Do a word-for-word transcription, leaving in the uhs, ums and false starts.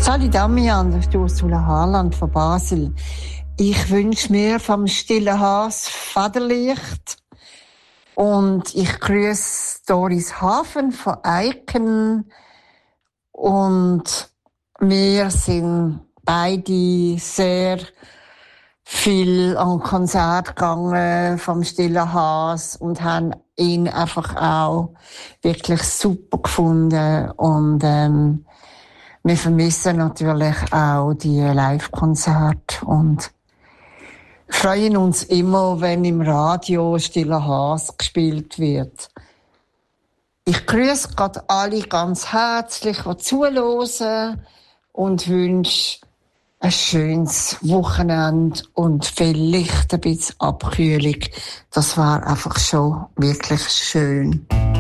Salut Damian, das ist Ursula Harland von Basel. Ich wünsche mir vom stillen Haas Vaterlicht und ich grüße Doris Hafen von Eiken und wir sind beide sehr viel an Konzert gegangen vom stillen Haas und haben ihn einfach auch wirklich super gefunden und ähm, wir vermissen natürlich auch die Live-Konzerte und freuen uns immer, wenn im Radio Stiller Haas gespielt wird. Ich grüße gerade alle ganz herzlich, die zuhören und wünsche ein schönes Wochenende und vielleicht ein bisschen Abkühlung. Das war einfach schon wirklich schön.